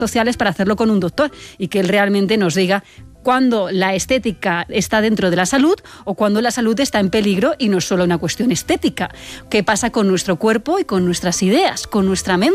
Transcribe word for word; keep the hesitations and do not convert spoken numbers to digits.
sociales para hacerlo con un doctor y que él realmente nos diga cuando la estética está dentro de la salud o cuando la salud está en peligro y no es solo una cuestión estética. ¿Qué pasa con nuestro cuerpo y con nuestras ideas, con nuestra mente?